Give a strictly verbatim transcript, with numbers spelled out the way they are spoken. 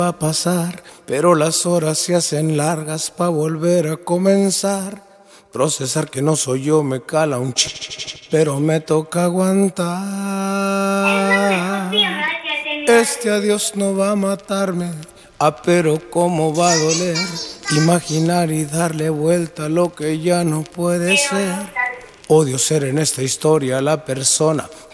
va a pasar, pero las horas se hacen largas pa' volver a comenzar. Procesar que no soy yo me cala un ch, pero me toca aguantar. Este adiós no va a matarme, ah, pero cómo va a doler. Imaginar y darle vuelta a lo que ya no puede ser. Odio ser en esta historia la persona